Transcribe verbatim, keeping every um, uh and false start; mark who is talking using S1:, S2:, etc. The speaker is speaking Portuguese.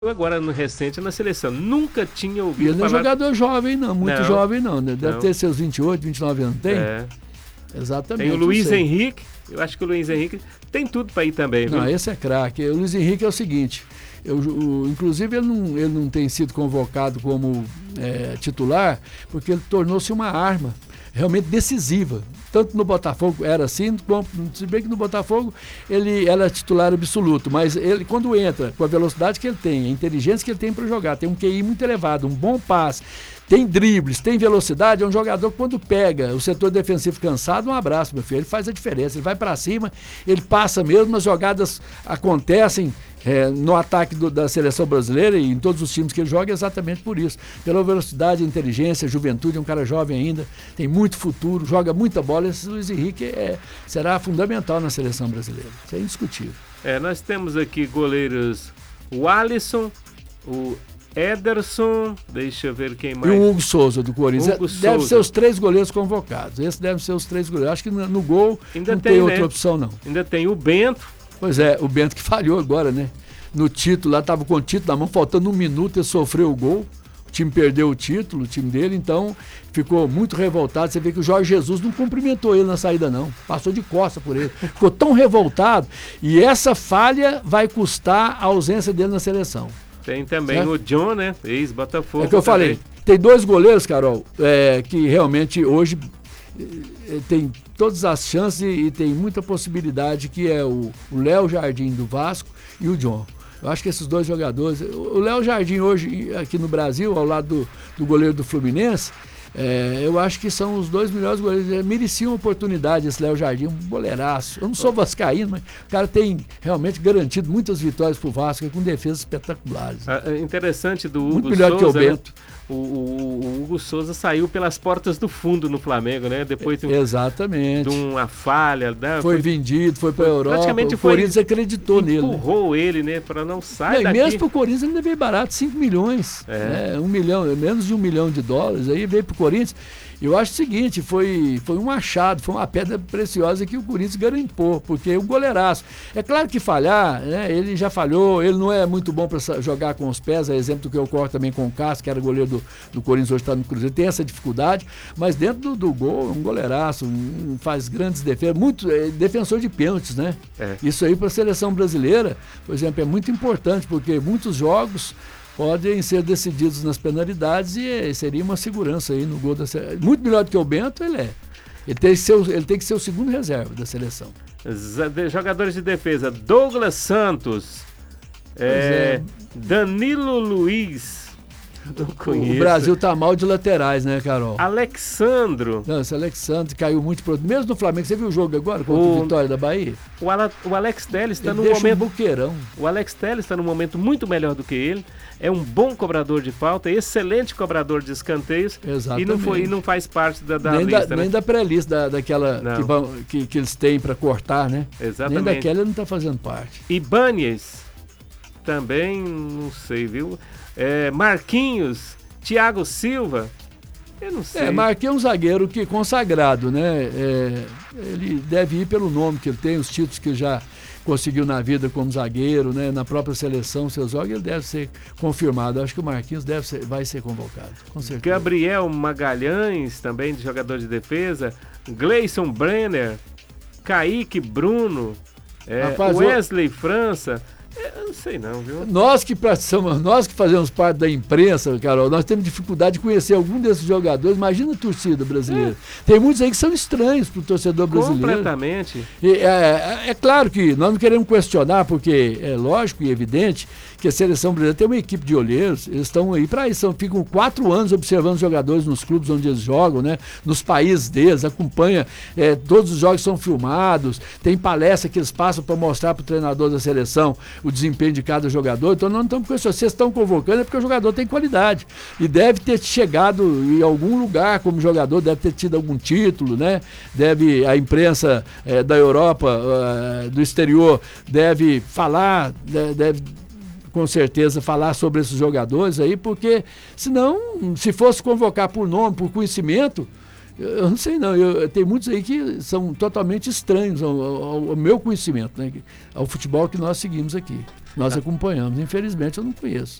S1: agora no recente na seleção. Nunca tinha ouvido
S2: Ele não é
S1: falar...
S2: jogador jovem não, muito
S1: não,
S2: jovem não, né? Deve
S1: não.
S2: ter seus vinte e oito, vinte e nove anos, tem?
S1: É.
S2: Exatamente.
S1: Tem o Luiz Henrique, eu acho que o Luiz Henrique tem tudo para ir também, viu?
S2: Não, esse é craque. O Luiz Henrique é o seguinte, eu, o, inclusive ele não, ele não tem sido convocado como é, titular, porque ele tornou-se uma arma realmente decisiva. Tanto no Botafogo era assim, como, se bem que no Botafogo ele era titular absoluto, mas ele quando entra, com a velocidade que ele tem, a inteligência que ele tem para jogar, tem um Q I muito elevado, um bom passe, tem dribles, tem velocidade, é um jogador que quando pega o setor defensivo cansado, um abraço, meu filho, ele faz a diferença, ele vai para cima, ele passa mesmo, as jogadas acontecem é, no ataque do, da seleção brasileira e em todos os times que ele joga, exatamente por isso, pela velocidade, inteligência, juventude, é um cara jovem ainda, tem muito futuro, joga muita bola. Esse Luiz Henrique é, será fundamental na seleção brasileira, isso é indiscutível.
S1: É, nós temos aqui goleiros o Alisson, o Ederson, deixa eu ver quem mais.
S2: E o Hugo Souza do Corinthians.
S1: Hugo
S2: deve
S1: Souza.
S2: ser os três goleiros convocados. Esses devem ser os três goleiros. Acho que no, no gol
S1: Ainda
S2: não
S1: tem,
S2: tem outra
S1: né?
S2: opção, não.
S1: Ainda tem o Bento.
S2: Pois é, o Bento que falhou agora, né? No título, lá estava com o título na mão, faltando um minuto, ele sofreu o gol. O time perdeu o título, o time dele, então ficou muito revoltado. Você vê que o Jorge Jesus não cumprimentou ele na saída, não. Passou de costa por ele. Ficou tão revoltado. E essa falha vai custar a ausência dele na seleção.
S1: Tem também
S2: certo?
S1: o John, né? Ex-Botafogo.
S2: É que eu
S1: também.
S2: falei, tem dois goleiros, Carol, é, que realmente hoje é, tem todas as chances e, e tem muita possibilidade, que é o Léo Jardim do Vasco e o John. Eu acho que esses dois jogadores, o Léo Jardim hoje aqui no Brasil, ao lado do, do goleiro do Fluminense, é, eu acho que são os dois melhores goleiros, mereciam oportunidade esse Léo Jardim, um goleiraço. Eu não sou vascaíno, mas o cara tem realmente garantido muitas vitórias pro Vasco, com defesas espetaculares.
S1: Ah, interessante do Hugo
S2: Muito melhor
S1: Souza,
S2: que o Bento.
S1: Né? O, o, o Hugo Souza saiu pelas portas do fundo no Flamengo, né? Depois de, um,
S2: Exatamente.
S1: de uma falha. Né?
S2: Foi, foi vendido, foi para a Europa.
S1: Praticamente
S2: o
S1: foi,
S2: Corinthians acreditou nele.
S1: Empurrou ele, né? Para não sair
S2: não,
S1: daqui.
S2: E mesmo para o Corinthians ele veio barato, cinco milhões.
S1: É.
S2: Né? Um milhão, menos de um milhão de dólares. Aí veio para o Corinthians. Eu acho o seguinte, foi, foi um achado, foi uma pedra preciosa que o Corinthians garimpou, porque o goleiraço. É claro que falhar, né? Ele já falhou, ele não é muito bom para jogar com os pés, é exemplo do que ocorre também com o Cássio, que era goleiro do, do Corinthians, hoje está no Cruzeiro, tem essa dificuldade, mas dentro do, do gol, é um goleiraço, um, faz grandes defesas, muito, é defensor de pênaltis, né?
S1: É.
S2: Isso aí para a seleção brasileira, por exemplo, é muito importante, porque muitos jogos podem ser decididos nas penalidades e é, seria uma segurança aí no gol da seleção. Muito melhor do que o Bento, ele é. Ele tem que ser o, ele tem que ser o segundo reserva da seleção.
S1: Jogadores de defesa, Douglas Santos, é, é. Danilo Luiz. Não conheço.
S2: O Brasil tá mal de laterais, né, Carol?
S1: Alexandro.
S2: Não, esse Alexandre caiu muito pro... Mesmo no Flamengo, você viu o jogo agora contra
S1: o
S2: o Vitória da Bahia?
S1: O, Ala, o Alex Telles está num
S2: deixa
S1: momento.
S2: Um buqueirão.
S1: O Alex Telles está num momento muito melhor do que ele. É um bom cobrador de falta, excelente cobrador de escanteios.
S2: Exatamente.
S1: E não, foi, e não faz parte da, da
S2: nem
S1: lista,
S2: da,
S1: né?
S2: Nem da pré-lista, da, daquela que, vão, que, que eles têm para cortar, né?
S1: Exatamente.
S2: Nem daquela ele não está fazendo parte.
S1: Ibanez, também, não sei, viu? É, Marquinhos. Thiago Silva, eu não sei.
S2: É, Marquinhos é um zagueiro que, consagrado, né? É, ele deve ir pelo nome que ele tem, os títulos que ele já conseguiu na vida como zagueiro, né? Na própria seleção, seus jogos, ele deve ser confirmado. Acho que o Marquinhos deve ser, vai ser convocado, com certeza.
S1: Gabriel Magalhães, também de jogador de defesa. Gleison Brenner, Kaique Bruno, é,
S2: Rapaz,
S1: Wesley eu... França. Eu não sei não, viu?
S2: Nós que, somos, nós que fazemos parte da imprensa, Carol, nós temos dificuldade de conhecer algum desses jogadores. Imagina a torcida brasileira. É. Tem muitos aí que são estranhos para o torcedor brasileiro.
S1: Completamente.
S2: E, é, é claro que nós não queremos questionar, porque é lógico e evidente que a seleção brasileira tem uma equipe de olheiros, eles estão aí para isso, ficam quatro anos observando os jogadores nos clubes onde eles jogam, né? Nos países deles, acompanha, é, todos os jogos são filmados, tem palestra que eles passam para mostrar para o treinador da seleção o desempenho de cada jogador. Então nós não estamos questionando, vocês estão convocando é porque o jogador tem qualidade e deve ter chegado em algum lugar como jogador, deve ter tido algum título, né? Deve, a imprensa é, da Europa, é, do exterior, deve falar, deve com certeza falar sobre esses jogadores aí, porque senão, se fosse convocar por nome, por conhecimento, Eu não sei não, eu, tem muitos aí que são totalmente estranhos ao, ao, ao meu conhecimento, né? Ao futebol que nós seguimos aqui. Nós acompanhamos, infelizmente eu não conheço.